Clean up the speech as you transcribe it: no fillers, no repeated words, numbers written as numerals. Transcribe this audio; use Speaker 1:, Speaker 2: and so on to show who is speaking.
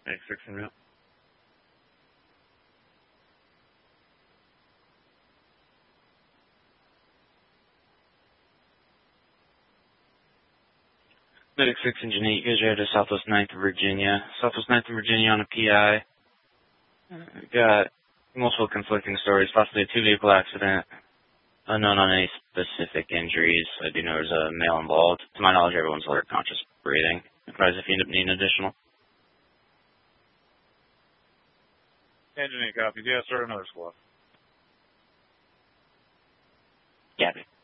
Speaker 1: Medic 6 en route. Medic 6 Engine 8, you guys are to Southwest 9th of Virginia. Southwest 9th of Virginia on a PI. Got multiple conflicting stories, possibly a two-vehicle accident. Unknown on any specific injuries. I do know there's a male involved. To my knowledge, everyone's alert, conscious, breathing. Advise if you end up needing additional.
Speaker 2: Engine 8 copies. Yeah, start another squad.
Speaker 1: Copy.